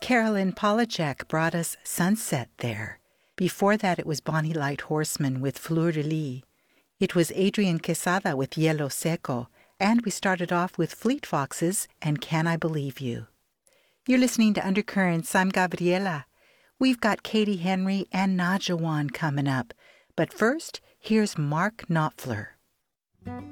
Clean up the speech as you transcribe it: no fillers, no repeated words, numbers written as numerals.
Carolyn Polachek brought us Sunset there. Before that, it was Bonnie Light Horseman with Fleur de Lis. It was Adrian Quesada with Hielo Seco. And we started off with Fleet Foxes and Can I Believe You. You're listening to Undercurrents. I'm Gabriela. We've got Katie Henry and Najawan coming up. But first, here's Mark Knopfler.